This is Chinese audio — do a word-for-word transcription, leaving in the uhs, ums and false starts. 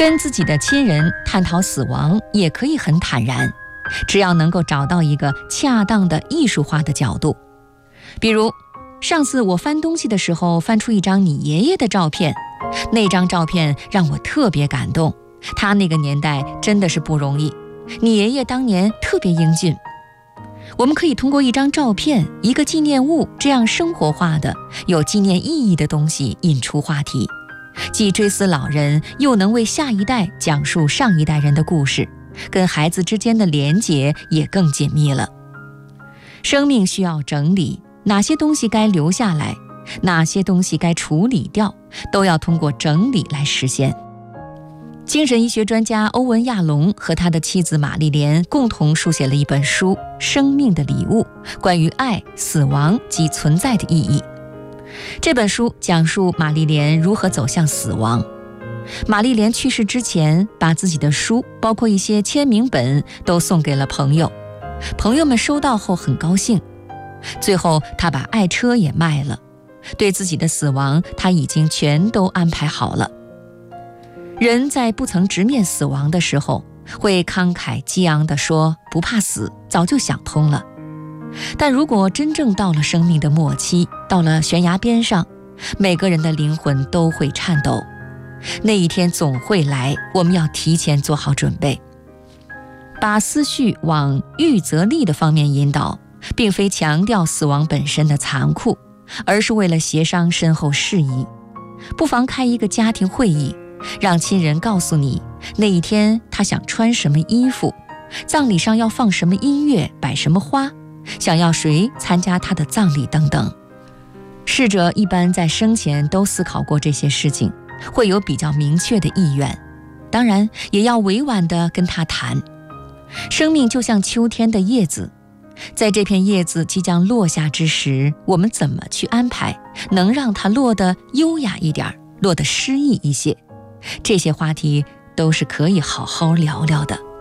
跟自己的亲人探讨死亡也可以很坦然，只要能够找到一个恰当的艺术化的角度。比如上次我翻东西的时候，翻出一张你爷爷的照片，那张照片让我特别感动，他那个年代真的是不容易，你爷爷当年特别英俊。我们可以通过一张照片、一个纪念物，这样生活化的、有纪念意义的东西引出话题，既追思老人，又能为下一代讲述上一代人的故事，跟孩子之间的连结也更紧密了。生命需要整理，哪些东西该留下来，哪些东西该处理掉，都要通过整理来实现。精神医学专家欧文·亚龙和他的妻子玛丽莲共同书写了一本书《生命的礼物》，关于爱、死亡及存在的意义。这本书讲述玛丽莲如何走向死亡。玛丽莲去世之前，把自己的书，包括一些签名本，都送给了朋友。朋友们收到后很高兴。最后，她把爱车也卖了。对自己的死亡，她已经全都安排好了。人在不曾直面死亡的时候，会慷慨激昂地说不怕死，早就想通了。但如果真正到了生命的末期，到了悬崖边上，每个人的灵魂都会颤抖。那一天总会来，我们要提前做好准备。把思绪往预则立的方面引导，并非强调死亡本身的残酷，而是为了协商身后事宜。不妨开一个家庭会议，让亲人告诉你那一天他想穿什么衣服，葬礼上要放什么音乐，摆什么花，想要谁参加他的葬礼等等。逝者一般在生前都思考过这些事情，会有比较明确的意愿，当然也要委婉地跟他谈。生命就像秋天的叶子，在这片叶子即将落下之时，我们怎么去安排，能让它落得优雅一点，落得诗意一些，这些话题都是可以好好聊聊的。